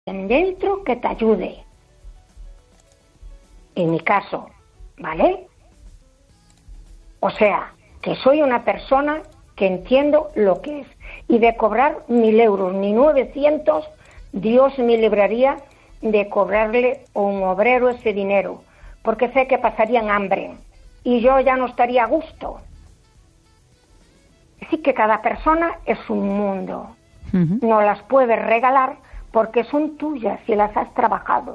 dentro que te ayude. En mi caso, ¿vale? O sea, que soy una persona que entiendo lo que es. Y de cobrar 1.000 euros ni 900, Dios me libraría de cobrarle a un obrero ese dinero, porque sé que pasarían hambre y yo ya no estaría a gusto. Así que cada persona es un mundo. No las puedes regalar porque son tuyas y las has trabajado.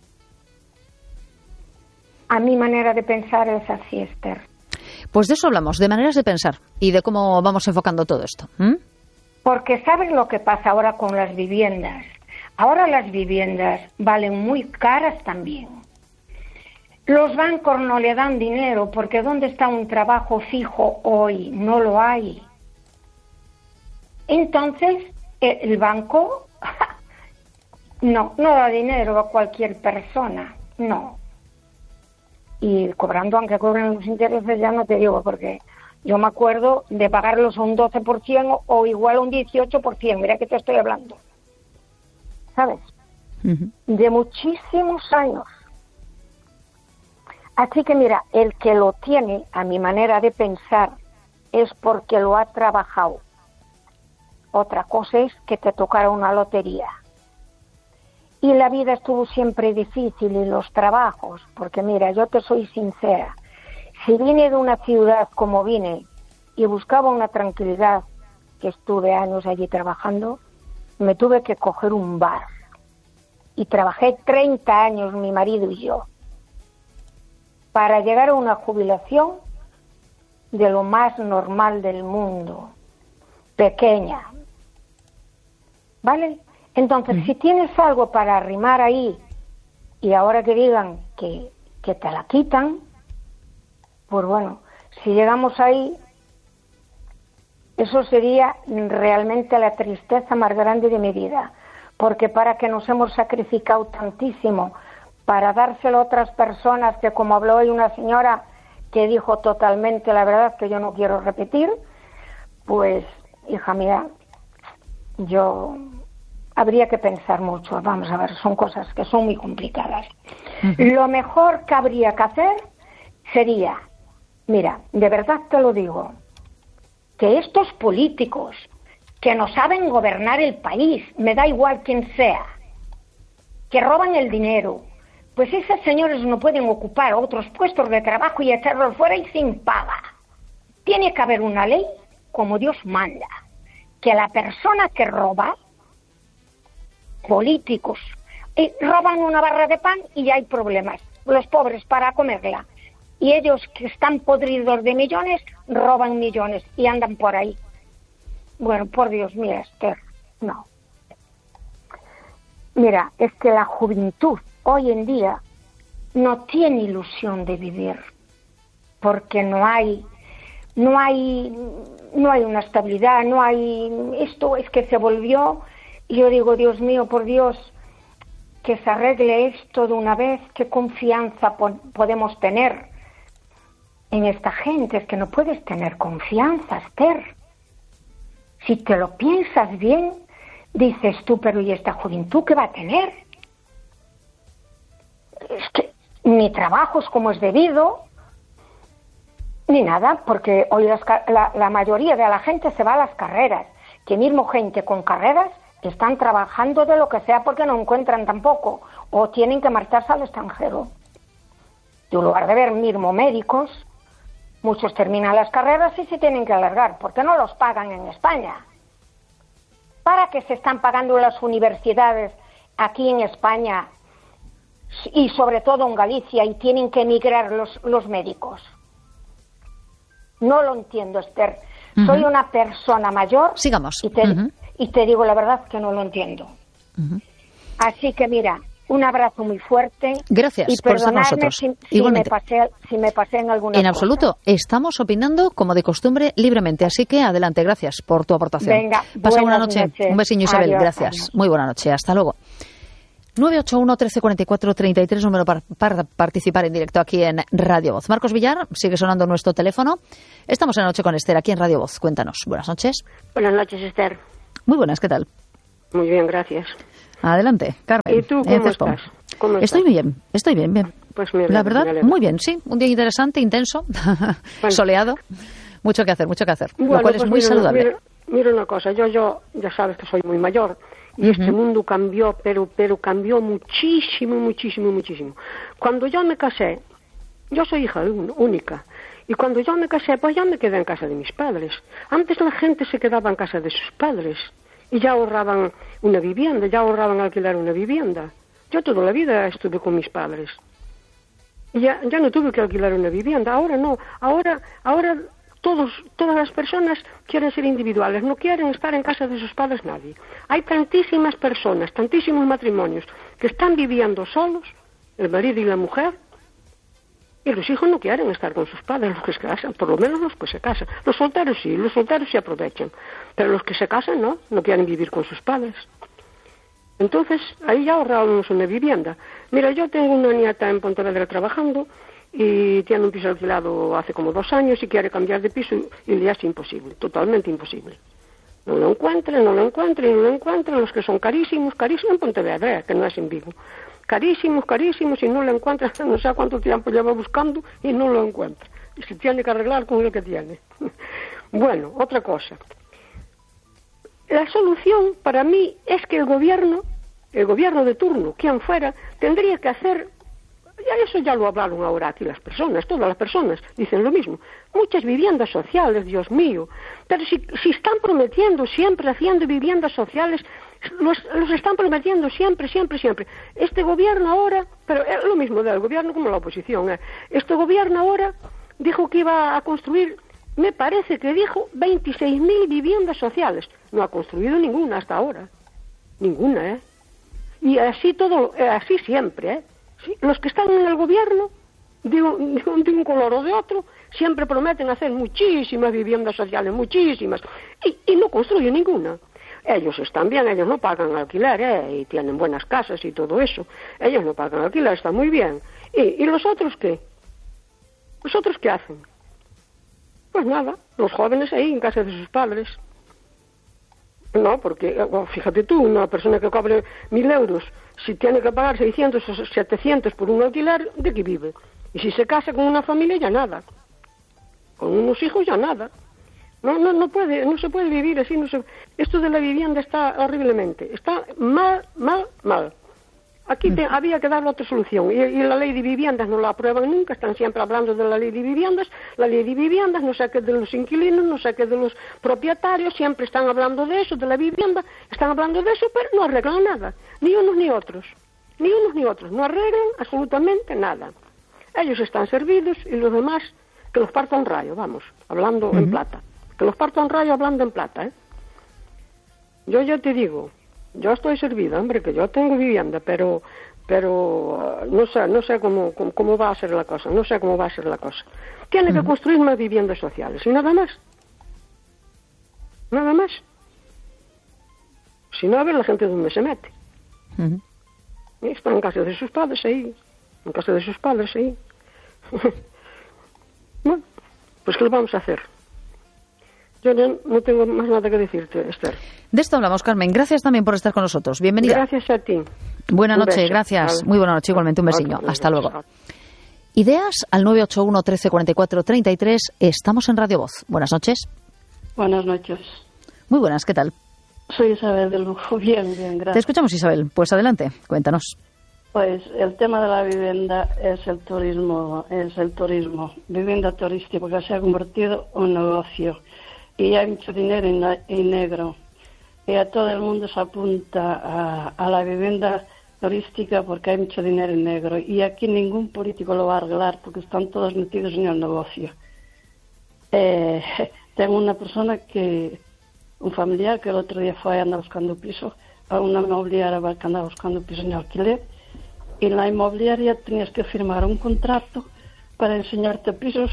A mi manera de pensar es así, Esther. Pues de eso hablamos, de maneras de pensar y de cómo vamos enfocando todo esto. Porque ¿sabes lo que pasa ahora con las viviendas? Ahora las viviendas valen muy caras también. Los bancos no le dan dinero porque ¿dónde está un trabajo fijo hoy? No lo hay. Entonces, el banco no da dinero a cualquier persona, no. Y cobrando, aunque cobren los intereses, ya no te digo, porque yo me acuerdo de pagarlos un 12% o igual un 18%, mira que te estoy hablando, ¿sabes? De muchísimos años. Así que mira, el que lo tiene, a mi manera de pensar, es porque lo ha trabajado. Otra cosa es que te tocara una lotería. Y la vida estuvo siempre difícil y los trabajos, porque mira, yo te soy sincera, si vine de una ciudad como vine y buscaba una tranquilidad, que estuve años allí trabajando, me tuve que coger un bar. Y trabajé 30 años, mi marido y yo, para llegar a una jubilación de lo más normal del mundo, pequeña. ¿Vale? Entonces, si tienes algo para arrimar ahí y ahora que digan que te la quitan, pues bueno, si llegamos ahí, eso sería realmente la tristeza más grande de mi vida, porque para que nos hemos sacrificado tantísimo para dárselo a otras personas, que como habló hoy una señora que dijo totalmente la verdad que yo no quiero repetir, pues, hija mía, yo habría que pensar mucho. Vamos a ver, son cosas que son muy complicadas. Lo mejor que habría que hacer sería, mira, de verdad te lo digo, que estos políticos que no saben gobernar el país, me da igual quién sea, que roban el dinero, pues esos señores no pueden ocupar otros puestos de trabajo y echarlos fuera y sin paga. Tiene que haber una ley como Dios manda, que la persona que roba, políticos, roban una barra de pan y hay problemas, los pobres para comerla, y ellos que están podridos de millones, roban millones y andan por ahí. Bueno, por Dios, mira, Esther, no. Mira, es que la juventud hoy en día no tiene ilusión de vivir, porque no hay una estabilidad, no hay, esto es que se volvió, y yo digo, Dios mío, por Dios, que se arregle esto de una vez, qué confianza podemos tener en esta gente. Es que no puedes tener confianza, Esther. Si te lo piensas bien, dices tú, pero ¿y esta juventud qué va a tener? Es que ni trabajos como es debido, ni nada, porque hoy la mayoría de la gente se va a las carreras, que mismo gente con carreras están trabajando de lo que sea porque no encuentran tampoco, o tienen que marcharse al extranjero. Y en lugar de ver mismo médicos, muchos terminan las carreras y se tienen que alargar, porque no los pagan en España. ¿Para qué se están pagando las universidades aquí en España y sobre todo en Galicia y tienen que emigrar los médicos? No lo entiendo, Esther. Soy una persona mayor. Sigamos. Y te digo la verdad que no lo entiendo. Así que mira, un abrazo muy fuerte. Gracias y por estar con nosotros. si me pasé en alguna En cosa. absoluto. Estamos opinando como de costumbre libremente. Así que adelante. Gracias por tu aportación. Venga, pasa buena noche. noches. Un besiño, Isabel. Adiós, Gracias. adiós. Muy buena noche. Hasta luego. 981 1344 33, número para participar en directo aquí en Radio Voz. Marcos Villar, sigue sonando nuestro teléfono. Estamos en la noche con Esther, aquí en Radio Voz. Cuéntanos. Buenas noches. Buenas noches, Esther. Muy buenas, ¿qué tal? Muy bien, gracias. Adelante, Carmen. ¿Y tú cómo estás? Estoy bien, bien. Pues la verdad, muy bien, sí. Un día interesante, intenso, bueno, soleado. Mucho que hacer, bueno, lo cual es muy saludable. Mira una cosa, yo ya sabes que soy muy mayor y este mundo cambió, pero cambió muchísimo. Cuando yo me casé, yo soy hija única, y cuando yo me casé, pues ya me quedé en casa de mis padres. Antes la gente se quedaba en casa de sus padres y ya ahorraban una vivienda, ya ahorraban alquilar una vivienda. Yo toda la vida estuve con mis padres. Y ya no tuve que alquilar una vivienda. Ahora no. Ahora todas las personas quieren ser individuales, no quieren estar en casa de sus padres nadie. Hay tantísimas personas, tantísimos matrimonios que están viviendo solos, el marido y la mujer, y los hijos no quieren estar con sus padres, los que se casan, por lo menos los que se casan. Los solteros sí aprovechan, pero los que se casan no quieren vivir con sus padres. Entonces, ahí ya ahorramos una vivienda. Mira, yo tengo una nieta en Pontevedra trabajando y tiene un piso alquilado hace como 2 años y quiere cambiar de piso y le es imposible, totalmente imposible. No lo encuentran, los que son carísimos en Pontevedra, que no es en Vigo. Carísimos y no lo encuentran, no sé cuánto tiempo lleva buscando y no lo encuentra. Y se tiene que arreglar con el que tiene. Bueno, otra cosa. La solución para mí es que el gobierno de turno, quien fuera, tendría que hacer, eso ya lo hablaron ahora aquí todas las personas dicen lo mismo, muchas viviendas sociales, Dios mío, pero si están prometiendo siempre, haciendo viviendas sociales, los están prometiendo siempre. Este gobierno ahora, pero es lo mismo del gobierno como la oposición, este gobierno ahora dijo que iba a construir, me parece que dijo 26.000 viviendas sociales. No ha construido ninguna hasta ahora. Ninguna, Y así así siempre, Sí, los que están en el gobierno, de un color o de otro, siempre prometen hacer muchísimas viviendas sociales, muchísimas, y no construyen ninguna. Ellos están bien, ellos no pagan alquiler, y tienen buenas casas y todo eso. Ellos no pagan alquiler, está muy bien. ¿Y los otros qué? ¿Los otros qué hacen? Pues nada, los jóvenes ahí en casa de sus padres. No, porque, fíjate tú, una persona que cobre 1.000 euros, si tiene que pagar 600 o 700 por un alquiler, ¿de qué vive? Y si se casa con una familia, ya nada. Con unos hijos, ya nada. No se puede vivir así. Esto de la vivienda está horriblemente. Está mal. Aquí había que darle otra solución. Y la ley de viviendas no la aprueban nunca. Están siempre hablando de la ley de viviendas. La ley de viviendas, no sé qué de los inquilinos, no sé qué de los propietarios. Siempre están hablando de eso, de la vivienda. Están hablando de eso, pero no arreglan nada. Ni unos ni otros. No arreglan absolutamente nada. Ellos están servidos y los demás que los parta un rayo, vamos, hablando en plata. Que los parta un rayo hablando en plata, Yo ya te digo, yo estoy servida, hombre, que yo tengo vivienda, pero no sé cómo va a ser la cosa, Tiene que construir más viviendas sociales, y nada más. Si no, a ver la gente dónde se mete. Están en casa de sus padres ahí. Bueno, pues ¿qué le vamos a hacer? Yo no tengo más nada que decirte, Esther. De esto hablamos, Carmen. Gracias también por estar con nosotros. Bienvenida. Gracias a ti. Buena noche, gracias. Vale. Muy buena noche, igualmente. Un besiño. Hasta luego. Ideas al 981 13 44 33. Estamos en Radio Voz. Buenas noches. Buenas noches. Muy buenas, ¿qué tal? Soy Isabel del Lujo. Bien, gracias. Te escuchamos, Isabel. Pues adelante, cuéntanos. Pues el tema de la vivienda es el turismo. Vivienda turística, que se ha convertido en un negocio. Y hay mucho dinero en negro. Y a todo el mundo se apunta a la vivienda turística porque hay mucho dinero en negro. Y aquí ningún político lo va a arreglar porque están todos metidos en el negocio. Tengo una persona un familiar que el otro día fue a andar buscando piso, a una inmobiliaria que andaba buscando piso en alquiler. Y en la inmobiliaria tenías que firmar un contrato para enseñarte pisos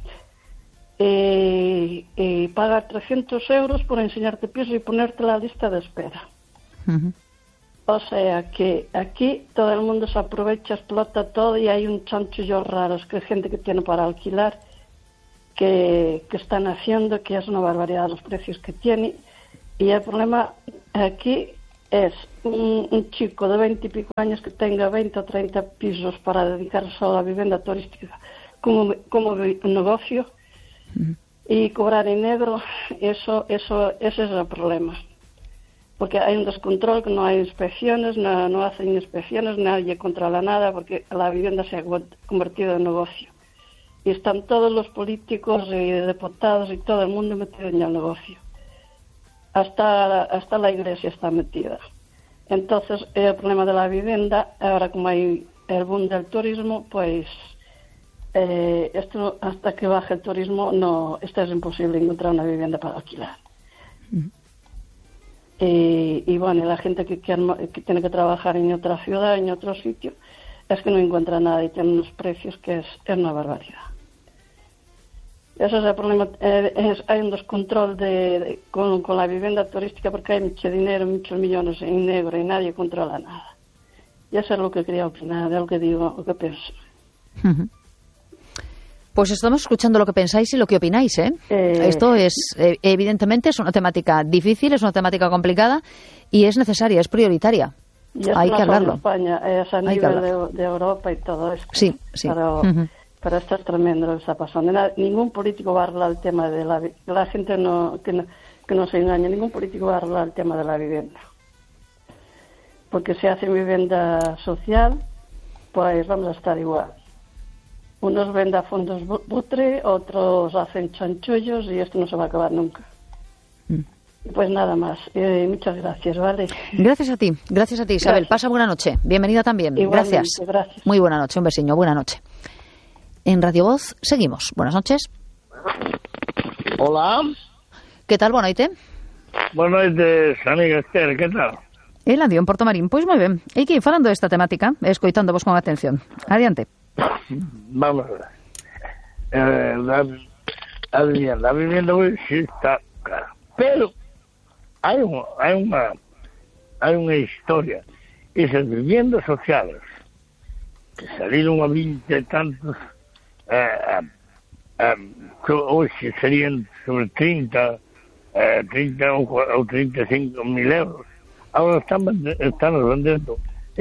y pagar 300 euros por enseñarte pisos y ponerte la lista de espera. O sea que aquí todo el mundo se aprovecha, explota todo y hay un chanchullo raro, que hay gente que tiene para alquilar, que están haciendo, que es una barbaridad los precios que tiene. Y el problema aquí es un chico de 20 y pico años que tenga 20 o 30 pisos para dedicar solo a la vivienda turística como negocio y cobrar en negro, ese es el problema. Porque hay un descontrol, que no hay inspecciones, no hacen inspecciones, nadie controla nada, porque la vivienda se ha convertido en negocio. Y están todos los políticos y diputados y todo el mundo metido en el negocio. Hasta la iglesia está metida. Entonces, el problema de la vivienda, ahora como hay el boom del turismo, pues esto, hasta que baje el turismo, esto es imposible encontrar una vivienda para alquilar. Y bueno, la gente que tiene que trabajar en otra ciudad, en otro sitio, es que no encuentra nada y tiene unos precios que es una barbaridad. Ese es el problema. Hay un descontrol con la vivienda turística porque hay mucho dinero, muchos millones en negro y nadie controla nada. Y eso es lo que quería opinar, es lo que digo, lo que pienso. Pues estamos escuchando lo que pensáis y lo que opináis, ¿eh? Esto es, evidentemente, es una temática difícil, es una temática complicada y es necesaria, es prioritaria. Y hay que hablarlo. España, es a nivel de Europa y todo esto. Sí. Pero esto es tremendo lo que está pasando. Ningún político va a arreglar el tema de la gente que no se engañe. Ningún político va a arreglar el tema de la vivienda. Porque si hacen vivienda social, pues vamos a estar igual. Unos venden fondos butre, otros hacen chanchullos y esto no se va a acabar nunca. Pues nada más. Muchas gracias, ¿vale? Gracias a ti, Isabel. Gracias. Pasa buena noche. Bienvenida también. Igualmente, gracias. Muy buena noche, un besiño, buena noche. En Radio Voz seguimos. Buenas noches. Hola. ¿Qué tal? Boa noite. Boa noite, amiga Esther, que tal? Eladio, en Porto Marín. Pois moi ben. E que falando desta temática, escoitándovos con atención. Adiante. Vamos a ver. La vivienda hoy sí está cara. Pero hay una historia. Esas viviendas sociales que salieron a 20 y tantos, hoy serían sobre 30 o 35 mil euros. Ahora están vendiendo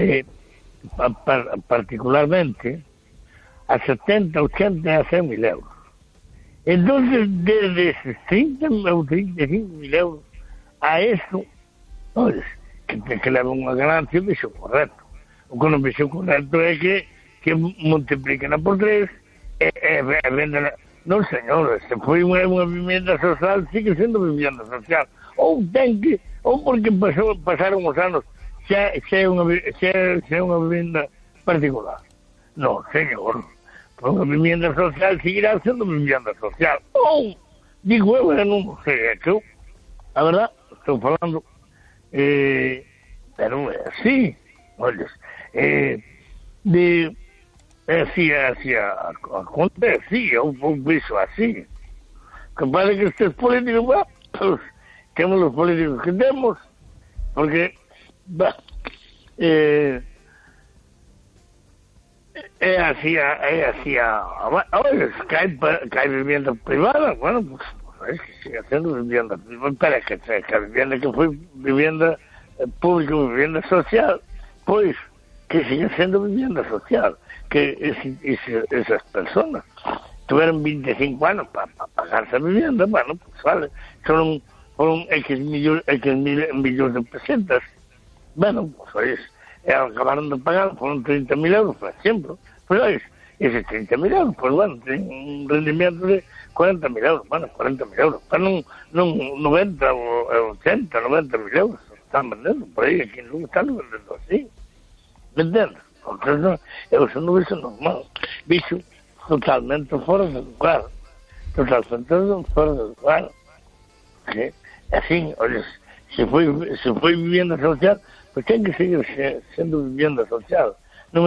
particularmente a 70, 80 a 100 mil euros. Entonces, desde esos 30 o 35 mil euros a eso, oye, que leva unha ganancia, vexo correcto. O que non vexo correcto é que multipliquen por 3 e venden. Non, señor, se foi unha vivienda social, sigue sendo vivienda social. Ou porque pasaron os anos, xa é unha vivienda particular. Non, señor, unha vivienda social seguirá sendo vivienda social. Ou, digo eu, non sei, é que eu, a verdad, estou falando, pero é así, olha, así acontece, eu vexo así, que parece que estes políticos, pues, temos os políticos que temos, porque, é así, olha, que hai vivienda privada, bueno, pues, es que sigue siendo vivienda privada, pero que a vivienda que foi vivienda pública, vivienda social, pois, que sigue sendo vivienda social, que esas personas tuvieron 25 años para pagarse vivienda, bueno, pues vale, fueron X millones de pesetas, bueno, pues acabaron de pagar, fueron 30.000 euros, por ejemplo, pues oye, esos 30.000 euros, pues bueno, tienen un rendimiento de 40.000 euros, bueno, 40.000 euros, pero no 90 o 80, 90.000 euros, están vendiendo por ahí, aquí no están vendiendo así, ¿me entiendes? Entonces, eso no es normal, bicho, totalmente fuera de lugar, ¿sí? Así, oye, se fue vivienda social, pues tiene que seguir siendo vivienda social. No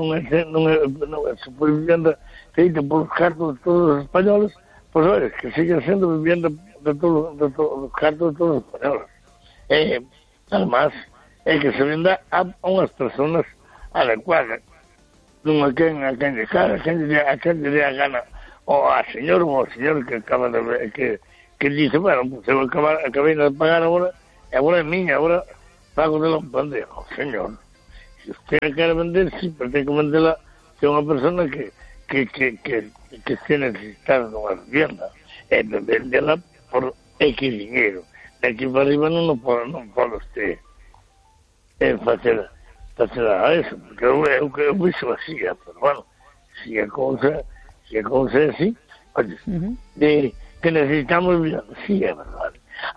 se fue vivienda feita por los cartos de todos los españoles, pues oye, que sigue siendo vivienda de todos los cartos de todos los españoles. Además, es que se venda a unas personas adecuadas, non a quen lle cara, a quen lle dé a gana, ou ao señor que acaba de ver, que dice, bueno, pues eu acabei de pagar agora é miña, agora pago de la pandemia. No, señor. Si usted quiere vender, sí, pero tiene que venderla a una persona que esté necesitada de una vivienda. Venderla por X dinero. De aquí para arriba non pode usted facer eso, porque eu vexo así, pero bueno, si a cousa é así, oye, que necesitamos vivienda, sí, é verdade.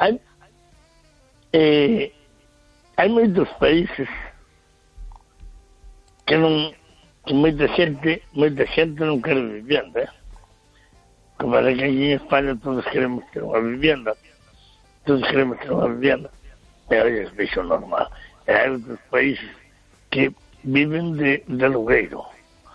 Hai moitos países que moita xente non quere vivienda, que parece que aquí en España todos queremos ter unha vivienda, pero oye, es bicho normal. Hai outros países que viven de alugueiro.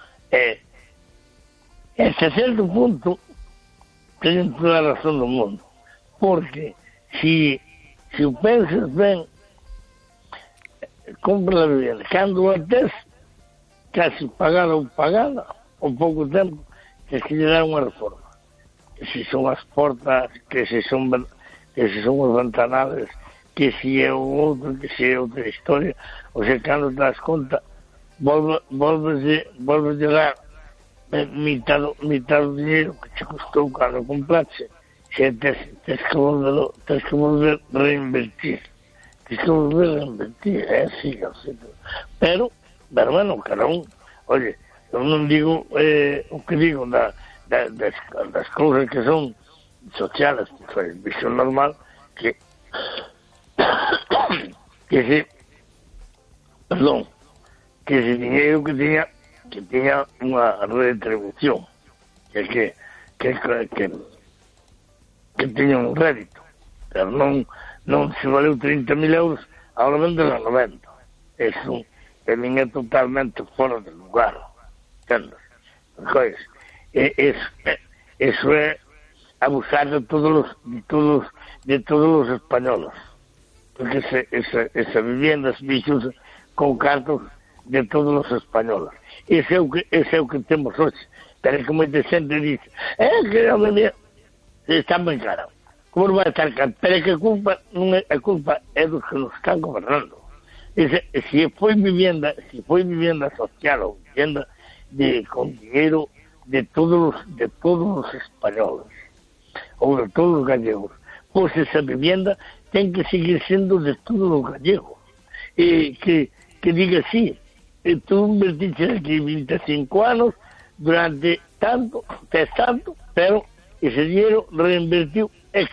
Hasta certo punto teñen toda a razón do mundo, porque si o pensas ben, compra a vivienda, cando a tes casi pagada ou pouco tempo, que lle dan unha reforma. Se son as portas, que se son os ventanales, que se é outra historia, ou se cando te das conta, volves a dar mitad do dinheiro que te custou cando compraste, se tens que volver a reinvertir. É así. Pero, bueno, cada un, oye, eu non digo o que digo das cousas que son sociales, pues, visión normal, que ese dinero que tenía una retribución, que tenía un rédito, pero non se valeu 30.000 euros, ahora vende a 90. Eso tamén é totalmente fora de lugar, entendes? Porque eso é abusar de todos los españoles, porque esa vivienda se fixo con cartos de todos os españoles. Ese é o que temos hoxe. Pero que moita xente dice, que a vivienda está moi cara. Como non vai estar cara? Pero que a culpa é dos que nos están gobernando. Si foi vivienda social ou vivienda con dinero de todos os españoles ou de todos os gallegos, pois esa vivienda ten que seguir sendo de todos os gallegos. Que diga así, tú invertiste aquí 25 anos, durante tanto, pero ese dinero reinvertiu X.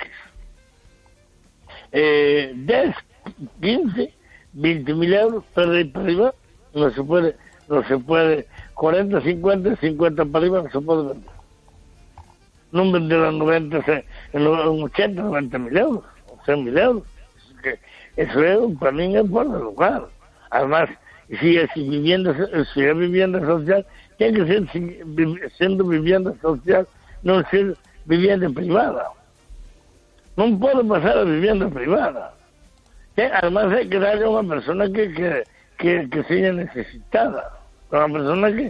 10, 15, 20.000 euros para arriba, no se puede, 40, 50 para arriba no se puede vender. Non vender a 90, 80, 90.000 euros, 100.000 euros. Eso para mí es fuera de lugar. Además, si es vivienda social, tiene que ser siendo vivienda social, non ser vivienda privada. Non pode pasar a vivienda privada. Además hai que darle a unha persona que seña necesitada, unha persona que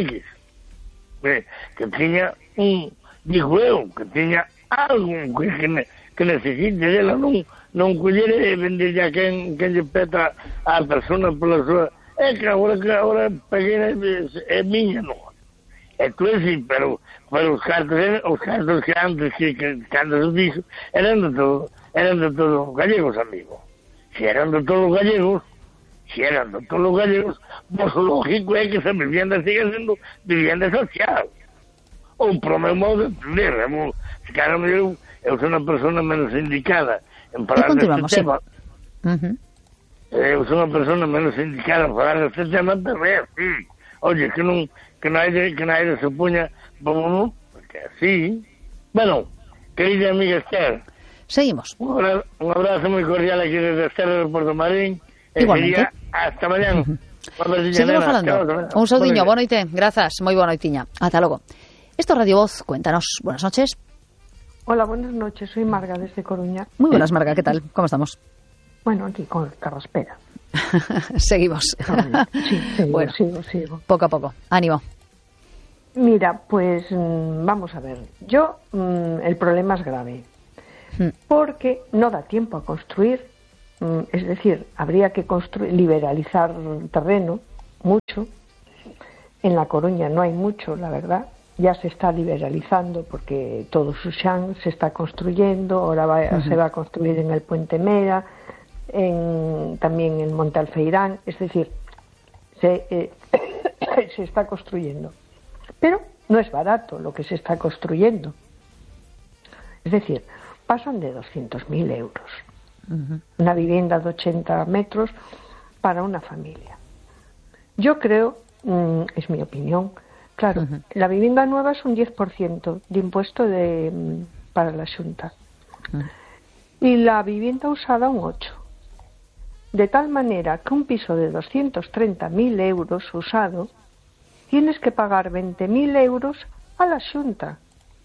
teña digo eu, que teña algo que necesite dela, non collere e vender a quen lle peta a persona pola súa, que agora peguei é miña, non. Tú sí, pero os cartos que antes que cando se dixo eran de todos os gallegos, amigo. Si eran de todos os gallegos, pues o lógico é que esa vivienda siga sendo vivienda social. Ou pro meu modo de entender, eu sou unha persona menos indicada en falar deste tema. Eu sou unha persona menos indicada en falar deste tema, pero é así. Oye, que nadie se puña, porque así. Bueno, querida amiga Esther. Seguimos. Un abrazo moi cordial aquí desde Esther de Porto Marín. Igualmente. Hasta mañana. Seguimos falando. Un saudiño, boa noite. Grazas, moi boa noitiña. Ata logo. Esto es Radio Voz, cuéntanos. Buenas noches. Hola, buenas noches. Soy Marga desde Coruña. Muy buenas, Marga. ¿Qué tal? ¿Cómo estamos? Bueno, aquí con carraspera. Seguimos. Sí, bueno, sigo. Poco a poco. Ánimo. Mira, pues vamos a ver. Yo, el problema es grave. Porque no da tiempo a construir es decir, habría que liberalizar terreno, mucho. En La Coruña no hay mucho, la verdad. Ya se está liberalizando porque todo Suxán se está construyendo, ahora se va a construir en el Puente Mera, también en Monte Alfeirán, es decir, se está construyendo. Pero no es barato lo que se está construyendo. Es decir, pasan de 200.000 euros. Una vivienda de 80 metros para una familia. Yo creo, es mi opinión, claro, la vivienda nueva es un 10% de impuesto para la Xunta. Y la vivienda usada un 8%. De tal manera que un piso de 230.000 euros usado, tienes que pagar 20.000 euros a la Xunta.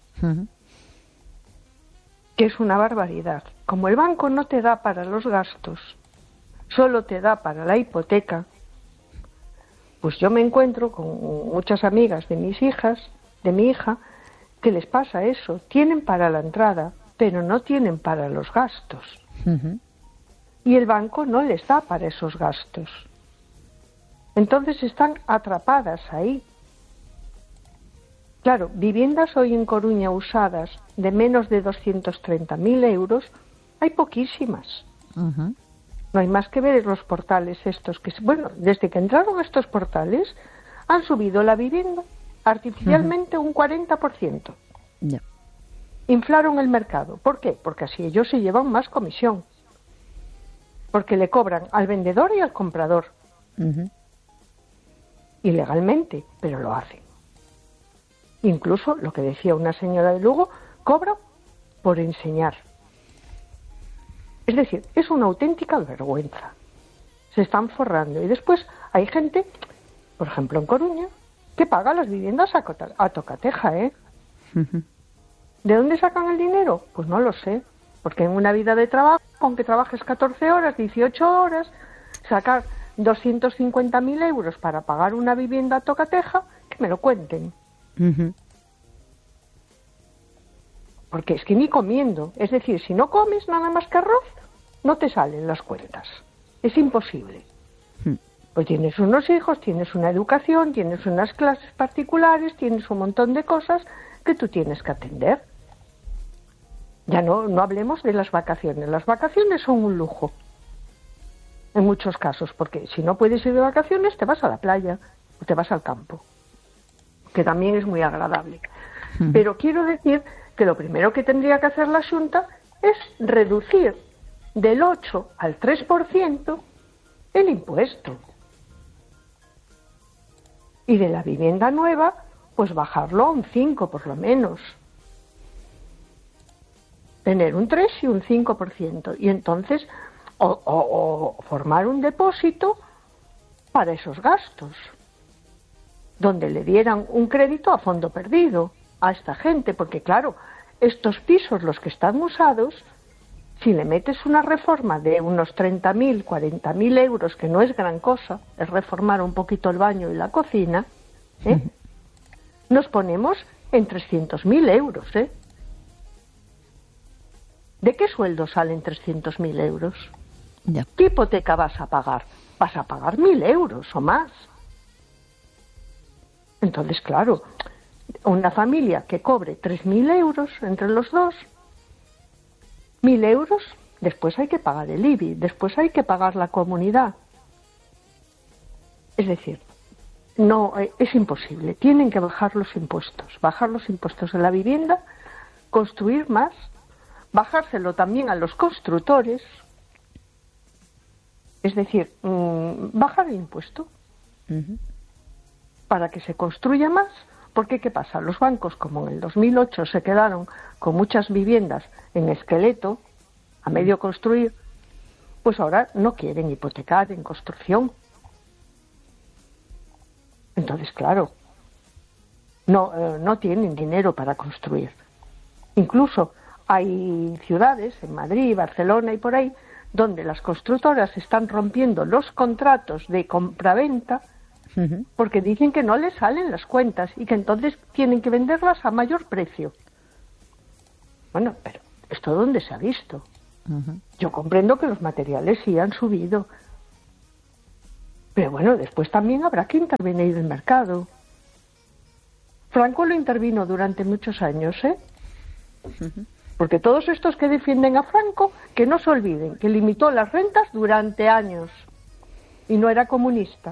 Que es una barbaridad. Como el banco no te da para los gastos, solo te da para la hipoteca, pues yo me encuentro con muchas amigas de mis hijas, de mi hija, que les pasa eso. Tienen para la entrada, pero no tienen para los gastos. Y el banco no les da para esos gastos. Entonces están atrapadas ahí. Claro, viviendas hoy en Coruña usadas de menos de 230.000 euros, hay poquísimas. No hay más que ver los portales estos que, bueno, desde que entraron estos portales, han subido la vivienda artificialmente un 40%. Inflaron el mercado. ¿Por qué? Porque así ellos se llevan más comisión. Porque le cobran al vendedor y al comprador. Ilegalmente, pero lo hacen. Incluso, lo que decía una señora de Lugo, cobra por enseñar. Es decir, es una auténtica vergüenza. Se están forrando. Y después hay gente, por ejemplo en Coruña, que paga las viviendas a tocateja, ¿eh? ¿De dónde sacan el dinero? Pues no lo sé. Porque en una vida de trabajo, aunque trabajes 14 horas, 18 horas, sacar 250.000 euros para pagar una vivienda a tocateja, que me lo cuenten. Porque es que ni comiendo, es decir, si no comes nada más que arroz, no te salen las cuentas. Es imposible. Pues tienes unos hijos, tienes una educación, tienes unas clases particulares, tienes un montón de cosas que tú tienes que atender. Ya no hablemos de las vacaciones. Las vacaciones son un lujo, en muchos casos, porque si no puedes ir de vacaciones, te vas a la playa o te vas al campo, que también es muy agradable. Pero quiero decir que lo primero que tendría que hacer la Xunta es reducir del 8 al 3% el impuesto. Y de la vivienda nueva, pues bajarlo a un 5 por lo menos. Tener un 3 y un 5%. Y entonces, o formar un depósito para esos gastos, donde le dieran un crédito a fondo perdido a esta gente, porque claro, estos pisos, los que están usados, si le metes una reforma de unos 30.000, 40.000 euros, que no es gran cosa, es reformar un poquito el baño y la cocina, nos ponemos en 300.000 euros, ¿De qué sueldo salen 300.000 euros? ¿Qué hipoteca vas a pagar? Vas a pagar 1.000 euros o más. Entonces, claro, una familia que cobre 3.000 euros entre los dos, 1.000 euros, después hay que pagar el IBI, después hay que pagar la comunidad. Es decir, no, es imposible. Tienen que bajar los impuestos de la vivienda, construir más, bajárselo también a los constructores, es decir, bajar el impuesto para que se construya más, porque ¿qué pasa? Los bancos, como en el 2008 se quedaron con muchas viviendas en esqueleto, a medio construir, pues ahora no quieren hipotecar en construcción. Entonces, claro, no tienen dinero para construir. Incluso hay ciudades, en Madrid, Barcelona y por ahí, donde las constructoras están rompiendo los contratos de compraventa porque dicen que no les salen las cuentas y que entonces tienen que venderlas a mayor precio. Bueno, pero ¿esto dónde se ha visto? Yo comprendo que los materiales sí han subido. Pero bueno, después también habrá que intervenir el mercado. Franco lo intervino durante muchos años, ¿eh? Porque todos estos que defienden a Franco, que no se olviden, que limitó las rentas durante años y no era comunista.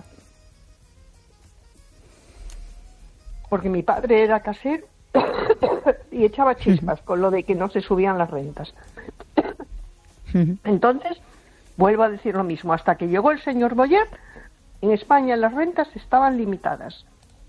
Porque mi padre era casero y echaba chispas con lo de que no se subían las rentas. Entonces, vuelvo a decir lo mismo, hasta que llegó el señor Boyer, en España las rentas estaban limitadas.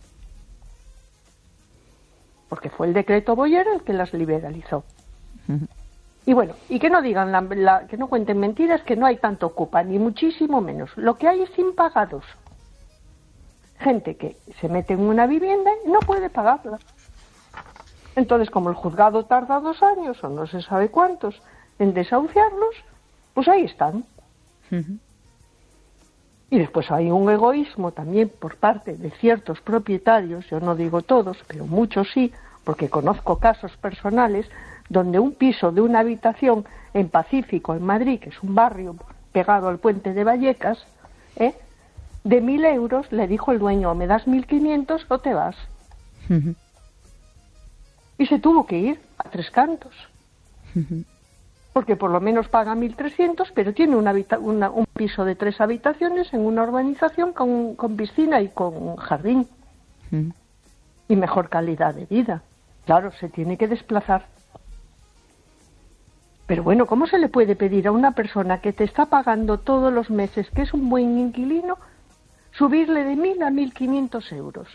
Porque fue el decreto Boyer el que las liberalizó. Y bueno, y que no digan, que no cuenten mentiras, que no hay tanto ocupa, ni muchísimo menos. Lo que hay es impagados. Gente que se mete en una vivienda y no puede pagarla. Entonces, como el juzgado tarda 2 años, o no se sabe cuántos, en desahuciarlos, pues ahí están. Y después hay un egoísmo también por parte de ciertos propietarios, yo no digo todos, pero muchos sí, porque conozco casos personales donde un piso de una habitación en Pacífico, en Madrid, que es un barrio pegado al puente de Vallecas, de 1.000 euros, le dijo el dueño, me das 1.500 o te vas. Y se tuvo que ir a 3 cantos. Porque por lo menos paga 1.300, pero tiene un piso de 3 habitaciones en una urbanización con piscina y con jardín. Y mejor calidad de vida. Claro, se tiene que desplazar. Pero bueno, ¿cómo se le puede pedir a una persona que te está pagando todos los meses, que es un buen inquilino, subirle de 1.000 a 1.500 euros?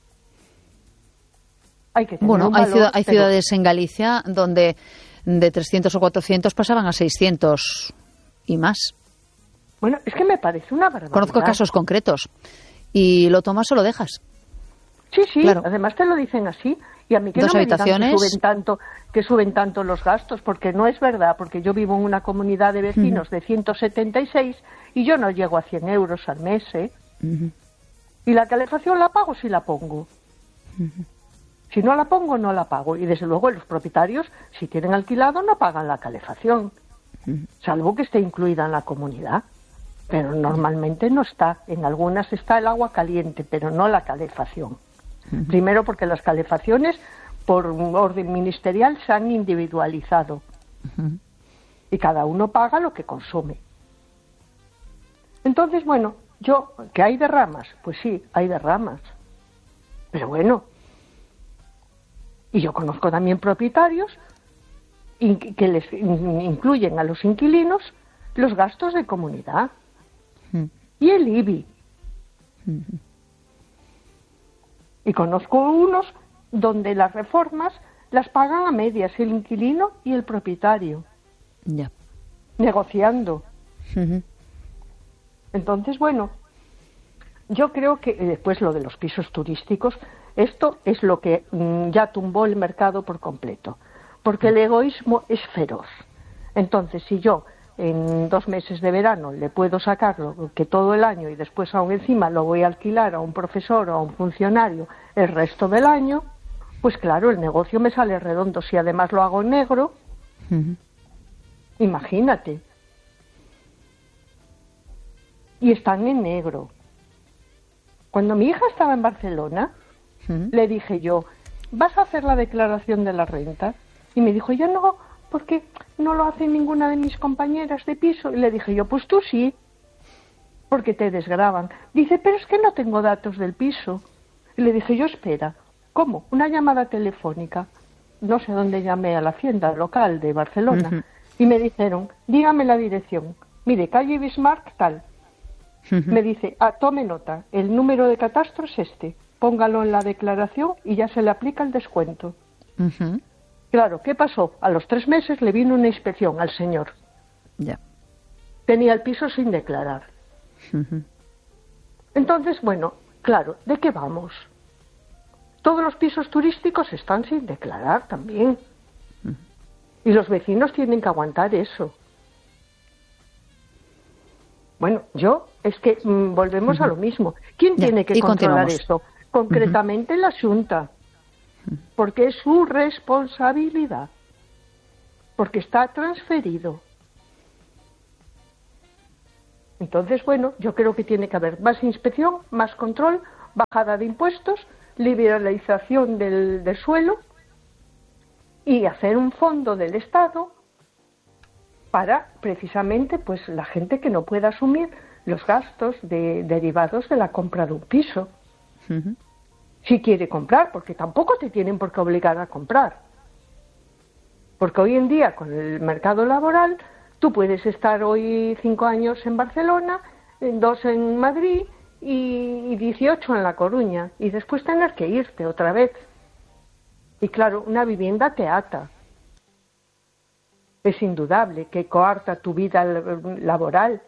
Hay que tener un valor, hay ciudades en Galicia donde de 300 o 400 pasaban a 600 y más. Bueno, es que me parece una barbaridad. Conozco casos concretos. Y lo tomas o lo dejas. Sí, claro. Además te lo dicen así. Y a mí que 2 no me habitaciones. digan que suben tanto los gastos, porque no es verdad, porque yo vivo en una comunidad de vecinos de 176 y yo no llego a 100 euros al mes, ¿eh? Y la calefacción la pago si la pongo. Si no la pongo, no la pago. Y desde luego los propietarios, si tienen alquilado, no pagan la calefacción, salvo que esté incluida en la comunidad. Pero normalmente no está. En algunas está el agua caliente, pero no la calefacción. Primero porque las calefacciones, por orden ministerial, se han individualizado. Y cada uno paga lo que consume. Entonces, bueno, ¿que hay derramas? Pues sí, hay derramas. Pero bueno. Y yo conozco también propietarios que les incluyen a los inquilinos los gastos de comunidad. Y el IBI. Y conozco unos donde las reformas las pagan a medias el inquilino y el propietario. Ya. Negociando. Entonces, bueno, yo creo que después lo de los pisos turísticos, esto es lo que ya tumbó el mercado por completo. Porque el egoísmo es feroz. Entonces, si yo en 2 meses de verano le puedo sacar lo que todo el año y después aún encima lo voy a alquilar a un profesor o a un funcionario el resto del año, pues claro, el negocio me sale redondo. Si además lo hago en negro, imagínate. Y están en negro. Cuando mi hija estaba en Barcelona, le dije yo, ¿vas a hacer la declaración de la renta? Y me dijo, yo no, porque no lo hace ninguna de mis compañeras de piso. Y le dije yo, pues tú sí, porque te desgravan. Dice, pero es que no tengo datos del piso. Y le dije yo, espera, ¿cómo? Una llamada telefónica. No sé dónde llamé, a la hacienda local de Barcelona. Y me dijeron, dígame la dirección. Mire, calle Bismarck, tal. Me dice, tome nota, el número de catastro es este. Póngalo en la declaración y ya se le aplica el descuento. Claro, ¿qué pasó? A los 3 meses le vino una inspección al señor. Ya. Tenía el piso sin declarar. Entonces, bueno, claro, ¿de qué vamos? Todos los pisos turísticos están sin declarar también. Y los vecinos tienen que aguantar eso. Bueno, es que volvemos a lo mismo. ¿Quién tiene que controlar esto? Concretamente la Xunta. Porque es su responsabilidad. Porque está transferido. Entonces, bueno, yo creo que tiene que haber más inspección, más control, bajada de impuestos, liberalización del suelo y hacer un fondo del Estado para precisamente pues la gente que no pueda asumir los gastos derivados de la compra de un piso. Uh-huh. Si quiere comprar, porque tampoco te tienen por qué obligar a comprar. Porque hoy en día, con el mercado laboral, tú puedes estar hoy 5 años en Barcelona, 2 en Madrid y 18 en La Coruña, y después tener que irte otra vez. Y claro, una vivienda te ata. Es indudable que coarta tu vida laboral.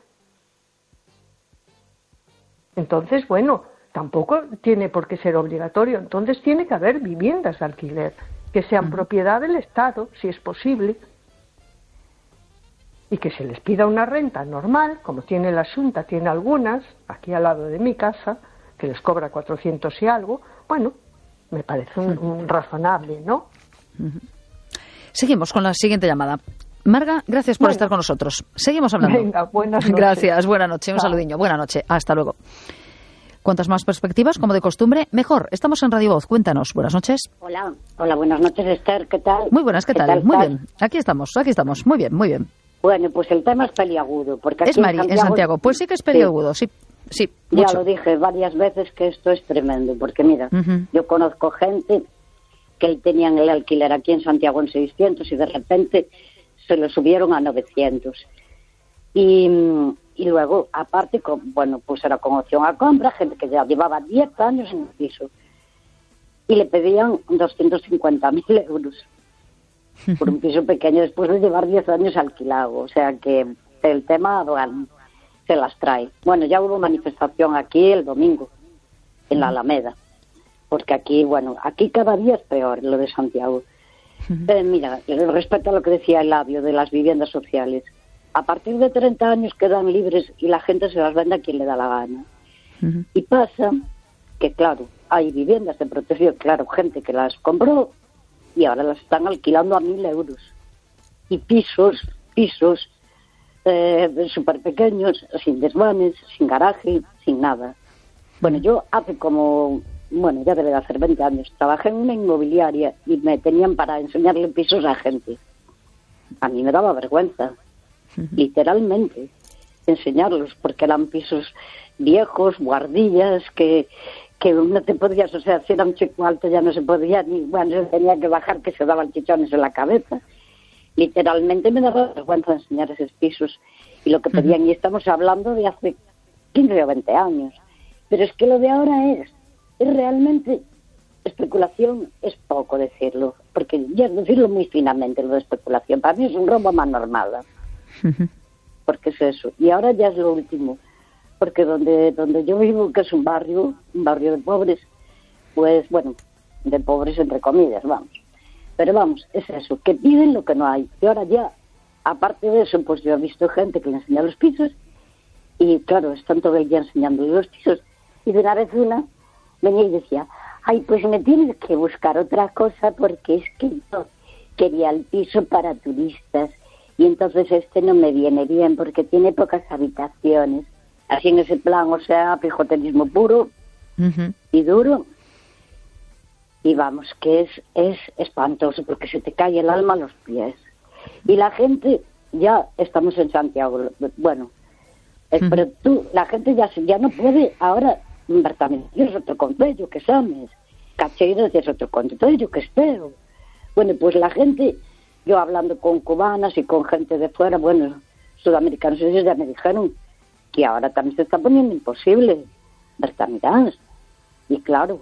Entonces, bueno, tampoco tiene por qué ser obligatorio. Entonces tiene que haber viviendas de alquiler que sean propiedad del Estado, si es posible, y que se les pida una renta normal, como tiene la Xunta, tiene algunas, aquí al lado de mi casa, que les cobra 400 y algo. Bueno, me parece un razonable, ¿no? Seguimos con la siguiente llamada. Marga, gracias por estar con nosotros. Seguimos hablando. Venga, buenas noches. Gracias, buenas noches. Un saludiño. Buenas noches. Hasta luego. Cuantas más perspectivas, como de costumbre, mejor. Estamos en Radio Voz. Cuéntanos. Buenas noches. Hola, buenas noches, Esther. ¿Qué tal? Muy buenas, ¿qué tal? Muy bien. Aquí estamos. Muy bien, muy bien. Bueno, pues el tema es peliagudo. Porque aquí es Mari, en Santiago. Pues sí que es peliagudo, sí. Ya mucho. Lo dije varias veces que esto es tremendo. Porque mira, yo conozco gente que tenían el alquiler aquí en Santiago en 600 y de repente se lo subieron a 900. Y luego, aparte, pues era con opción a compra, gente que ya llevaba 10 años en el piso. Y le pedían 250.000 euros por un piso pequeño después de llevar 10 años alquilado. O sea que el tema se las trae. Bueno, ya hubo manifestación aquí el domingo, en la Alameda. Porque aquí cada día es peor lo de Santiago. Mira, respecto a lo que decía Eladio de las viviendas sociales, a partir de 30 años quedan libres y la gente se las vende a quien le da la gana. Y pasa que, claro, hay viviendas de protección, claro, gente que las compró y ahora las están alquilando a 1.000 euros. Y pisos súper pequeños, sin desvanes, sin garaje, sin nada. Bueno, yo ya debe de hacer 20 años, trabajé en una inmobiliaria y me tenían para enseñarle pisos a gente. A mí me daba vergüenza, literalmente, enseñarlos, porque eran pisos viejos, guardillas, que no te podías, o sea, si era un chico alto ya no se podía, se tenía que bajar, que se daban chichones en la cabeza. Literalmente me daba vergüenza enseñar esos pisos y lo que pedían, y estamos hablando de hace 15 o 20 años. Pero es que lo de ahora es realmente especulación, es poco decirlo, porque ya es decirlo muy finamente, lo de especulación. Para mí es un robo a mano armada, porque es eso. Y ahora ya es lo último, porque donde yo vivo, que es un barrio de pobres, pues de pobres entre comillas, vamos. Pero vamos, es eso, que piden lo que no hay. Y ahora ya, aparte de eso, pues yo he visto gente que le enseña los pisos, y claro, están todo el día enseñándole los pisos, y de una vez una venía y decía, ay, pues me tienes que buscar otra cosa porque es que yo quería el piso para turistas y entonces este no me viene bien porque tiene pocas habitaciones. Así en ese plan, o sea, pijoterismo puro y duro. Y vamos, que es espantoso porque se te cae el alma a los pies. Y la gente, ya estamos en Santiago, pero la gente ya no puede ahora. Bertamentillo es otro concello que sabes, Cacheiras es otro concello que espero. Bueno, pues la gente, yo hablando con cubanas y con gente de fuera, sudamericanos, ellos ya me dijeron que ahora también se está poniendo imposible, Bertamirás. Y claro,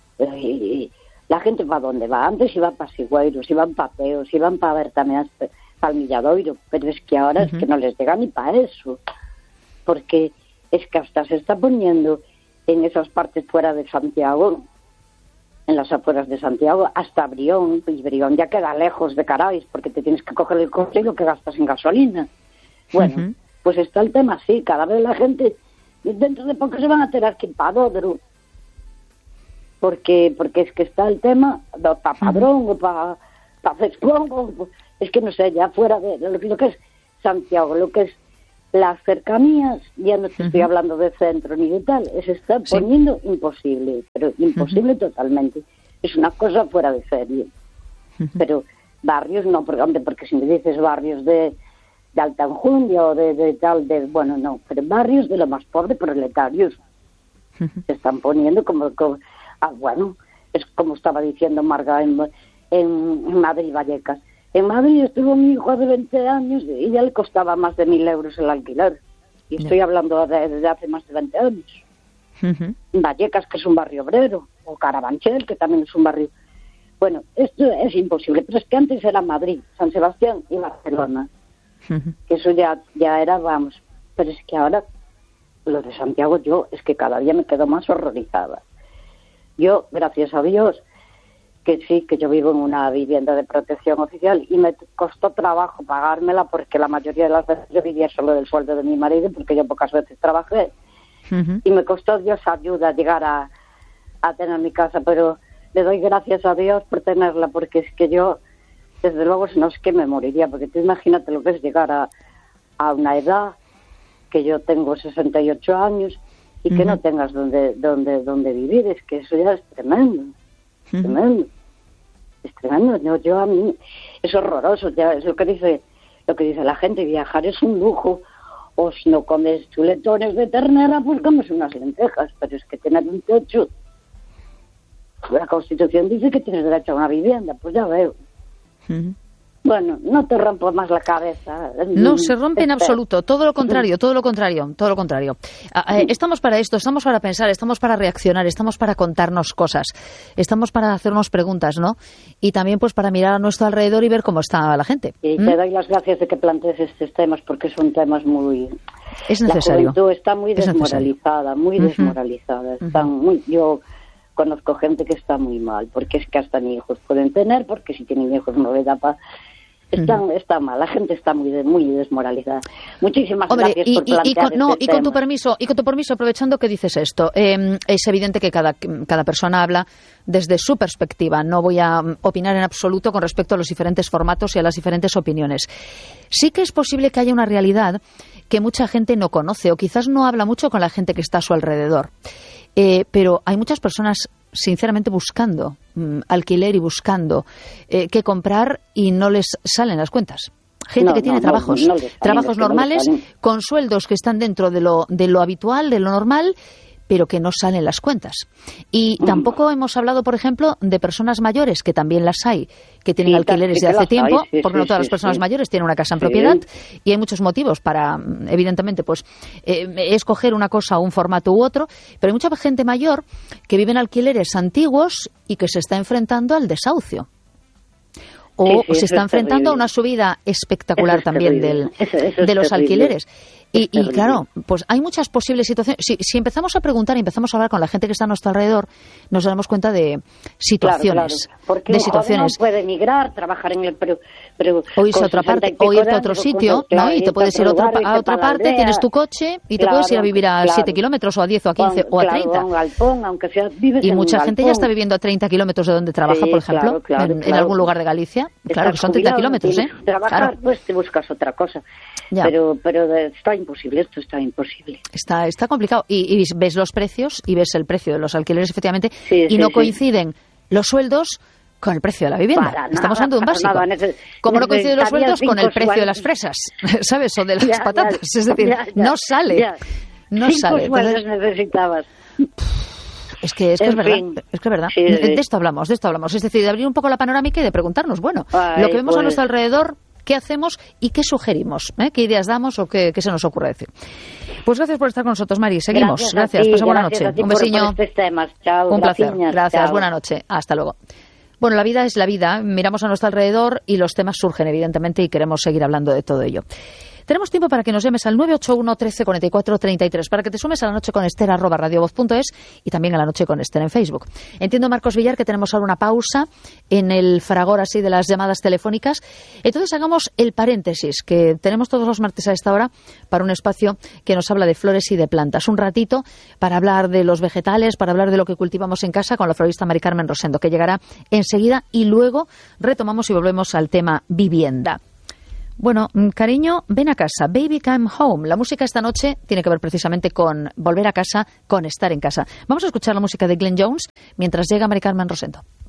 la gente va donde va, antes iban para Sigüeiros, iban para Peos, iban para Bertamirás, para el Milladoiro, pero es que ahora es que no les llega ni para eso, porque es que hasta se está poniendo en esas partes fuera de Santiago, en las afueras de Santiago, hasta Brión, y Brión ya queda lejos de Carais, porque te tienes que coger el coche y lo que gastas en gasolina. Bueno, pues está el tema así, cada vez la gente, dentro de poco se van a tener que ir para Dodro, porque es que está el tema, para Padrón o para Cesplón, es que no sé, ya fuera de lo que es Santiago, lo que es las cercanías, ya no te estoy hablando de centro ni de tal, se está poniendo imposible, pero imposible totalmente. Es una cosa fuera de serie. Pero barrios no, porque si me dices barrios de alta enjundia o de tal, bueno, no, pero barrios de lo más pobre, proletarios, se están poniendo como bueno, es como estaba diciendo Marga en Madrid, Vallecas. En Madrid estuvo mi hijo hace 20 años y ya le costaba más de 1.000 euros el alquiler. Y estoy hablando de hace más de 20 años. Vallecas, que es un barrio obrero, o Carabanchel, que también es un barrio. Bueno, esto es imposible, pero es que antes era Madrid, San Sebastián y Barcelona. Que eso ya era, vamos. Pero es que ahora, lo de Santiago, es que cada día me quedo más horrorizada. Yo, gracias a Dios, que sí, que yo vivo en una vivienda de protección oficial y me costó trabajo pagármela porque la mayoría de las veces yo vivía solo del sueldo de mi marido porque yo pocas veces trabajé. Y me costó Dios ayuda llegar a tener mi casa, pero le doy gracias a Dios por tenerla, porque es que yo, desde luego, no es que me moriría, porque tú imagínate lo que es llegar a una edad que yo tengo 68 años y que no tengas donde vivir, es que eso ya es tremendo. Tremendo. Es tremendo. Yo a mí es horroroso. Ya es lo que dice la gente. Viajar es un lujo. O si no comes chuletones de ternera, pues comes unas lentejas. Pero es que tener un techo. La Constitución dice que tienes derecho a una vivienda. Pues ya veo. Bueno, no te rompo más la cabeza. No, se rompe en absoluto. Todo lo contrario. Estamos para esto, estamos para pensar, estamos para reaccionar, estamos para contarnos cosas, estamos para hacernos preguntas, ¿no? Y también pues para mirar a nuestro alrededor y ver cómo está la gente. Y te doy las gracias de que plantees estos temas, porque son temas muy... Es necesario. La juventud está muy desmoralizada, desmoralizada. Yo conozco gente que está muy mal, porque es que hasta ni hijos pueden tener, porque si tienen hijos no les da para... Está mal, la gente está muy desmoralizada. Muchísimas gracias por plantear y con tu permiso, aprovechando que dices esto, es evidente que cada persona habla desde su perspectiva. No voy a opinar en absoluto con respecto a los diferentes formatos y a las diferentes opiniones. Sí que es posible que haya una realidad que mucha gente no conoce o quizás no habla mucho con la gente que está a su alrededor. Pero hay muchas personas sinceramente buscando alquiler y buscando qué comprar y no les salen las cuentas. Gente que tiene trabajos normales con sueldos que están dentro de lo habitual, de lo normal, pero que no salen las cuentas. Y tampoco hemos hablado, por ejemplo, de personas mayores, que también las hay, que tienen alquileres de hace tiempo, porque no todas las personas mayores tienen una casa en propiedad, y hay muchos motivos para, evidentemente, pues escoger una cosa o un formato u otro, pero hay mucha gente mayor que vive en alquileres antiguos y que se está enfrentando al desahucio. O se está enfrentando a una subida espectacular también de los alquileres. Y claro, pues hay muchas posibles situaciones. Si empezamos a preguntar y empezamos a hablar con la gente que está a nuestro alrededor, nos damos cuenta de situaciones. Claro. Porque no puede emigrar, trabajar en el... o irse a otra parte, o irte a otro sitio, ¿no? Y te puedes ir a otra parte, tienes tu coche y te puedes ir a vivir a 7 kilómetros, o a 10, o a 15, o a 30. Y mucha gente ya está viviendo a 30 kilómetros de donde trabaja, por ejemplo, en algún lugar de Galicia. Claro, que son 30 kilómetros, ¿eh? Trabajar, pues te buscas otra cosa. Pero está imposible, esto está imposible. Está complicado. Y ves los precios y ves el precio de los alquileres, efectivamente, y no coinciden los sueldos con el precio de la vivienda. Estamos hablando de un básico. Como no coinciden los sueldos con el precio de las fresas, ¿sabes? O de las patatas. Es decir, no sale. No sale. Entonces, necesitabas. Es que es verdad. Es que es verdad. Sí. De esto hablamos. Es decir, de abrir un poco la panorámica y de preguntarnos, bueno, lo que vemos a nuestro alrededor, ¿qué hacemos y qué sugerimos? ¿Qué ideas damos o qué se nos ocurre decir? Pues gracias por estar con nosotros, Mari. Seguimos. Gracias. Pasa buena noche. Un besiño. Chao, un placer. Gracias. Chao. Buena noche. Hasta luego. Bueno, la vida es la vida. Miramos a nuestro alrededor y los temas surgen, evidentemente, y queremos seguir hablando de todo ello. Tenemos tiempo para que nos llames al 981 13 44 33, para que te sumes a La Noche con Ester @radiovoz.es y también a La Noche con Ester en Facebook. Entiendo, Marcos Villar, que tenemos ahora una pausa en el fragor así de las llamadas telefónicas. Entonces hagamos el paréntesis que tenemos todos los martes a esta hora para un espacio que nos habla de flores y de plantas. Un ratito para hablar de los vegetales, para hablar de lo que cultivamos en casa con la florista Mari Carmen Rosendo, que llegará enseguida, y luego retomamos y volvemos al tema vivienda. Bueno, cariño, ven a casa, baby come home. La música esta noche tiene que ver precisamente con volver a casa, con estar en casa. Vamos a escuchar la música de Glenn Jones mientras llega Mari Carmen Rosendo.